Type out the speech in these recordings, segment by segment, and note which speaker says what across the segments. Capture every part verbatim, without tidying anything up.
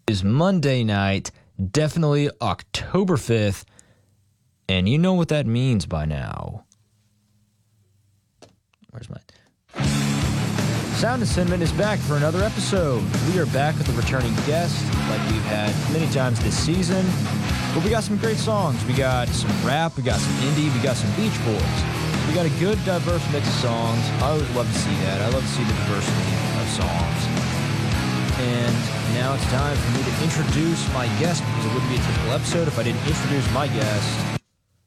Speaker 1: is Monday night, definitely October fifth, and you know what that means by now. Where's my... Sound and Cinnamon is back for another episode. We are back with a returning guest like we've had many times this season. But we got some great songs. We got some rap, we got some indie, we got some Beach Boys. We got a good, diverse mix of songs. I always love to see that. I love to see the diversity of songs. And now it's time for me to introduce my guest, because it wouldn't be a typical episode if I didn't introduce my guest.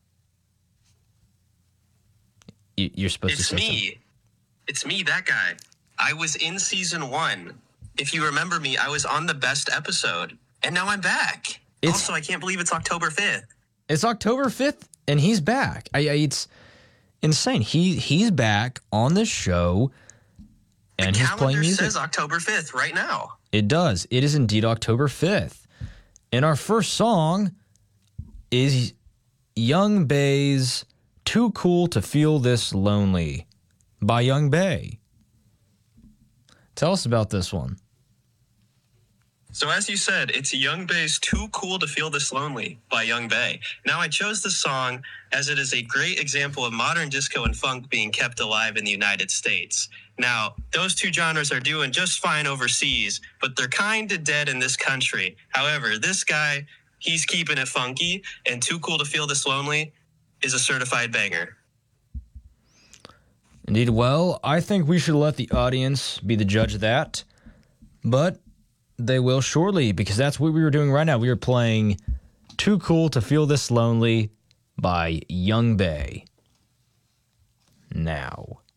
Speaker 1: You're supposed
Speaker 2: it's
Speaker 1: to say
Speaker 2: me.
Speaker 1: something.
Speaker 2: It's me, that guy. I was in season one. If you remember me, I was on the best episode, and now I'm back.
Speaker 1: It's,
Speaker 2: also, I can't believe it's October fifth.
Speaker 1: It's October fifth, and he's back. I, I, it's insane. He he's back on the show, and
Speaker 2: the
Speaker 1: he's playing music.
Speaker 2: The calendar says October fifth right now.
Speaker 1: It does. It is indeed October fifth. And our first song is Young Bae's Too Cool to Feel This Lonely by Young Bae. Tell us about this one.
Speaker 2: So as you said, it's Young Bae's Too Cool to Feel This Lonely by Young Bae. Now, I chose this song as it is a great example of modern disco and funk being kept alive in the United States. Now, those two genres are doing just fine overseas, but they're kind of dead in this country. However, this guy, he's keeping it funky, and Too Cool to Feel This Lonely is a certified banger.
Speaker 1: Indeed. Well, I think we should let the audience be the judge of that, but they will shortly, because that's what we were doing right now. We were playing Too Cool to Feel This Lonely by Young Bae. Now.